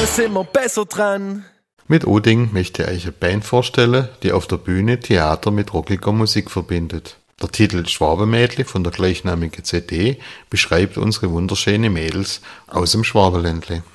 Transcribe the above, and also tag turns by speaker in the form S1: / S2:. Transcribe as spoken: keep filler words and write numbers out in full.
S1: zusammen sind wir besser dran.
S2: Mit Oding möchte ich euch eine Band vorstellen, die auf der Bühne Theater mit rockiger Musik verbindet. Der Titel Schwabenmädli von der gleichnamigen C D beschreibt unsere wunderschönen Mädels aus dem Schwabenländle.